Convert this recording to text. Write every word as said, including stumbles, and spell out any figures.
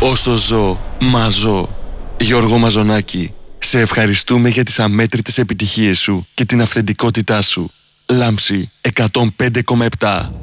Όσο ζω, μαζώ. Γιώργο Μαζονάκη, σε ευχαριστούμε για τις αμέτρητες επιτυχίες σου και την αυθεντικότητά σου. Λάμψη εκατόν πέντε κόμμα επτά.